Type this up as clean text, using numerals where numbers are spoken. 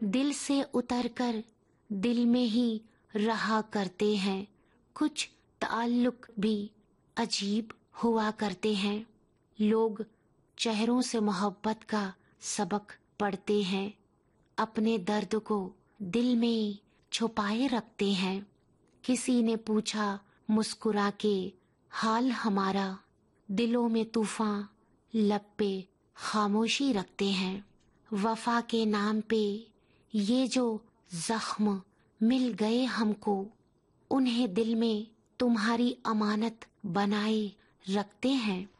दिल से उतरकर दिल में ही रहा करते हैं। कुछ ताल्लुक भी अजीब हुआ करते हैं। लोग चेहरों से मोहब्बत का सबक पढ़ते हैं, अपने दर्द को दिल में छुपाए रखते हैं। किसी ने पूछा मुस्कुरा के हाल हमारा, दिलों में तूफान लब पे खामोशी रखते हैं। वफा के नाम पे ये जो जख्म मिल गए हमको, उन्हें दिल में तुम्हारी अमानत बनाए रखते हैं।